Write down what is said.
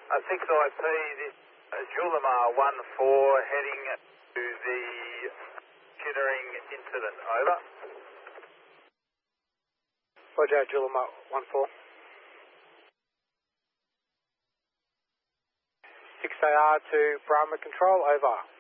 6IP, this Julimar 14 heading to the Chittering incident, over. Roger, Julimar 14. 6AR to Brahma Control, over.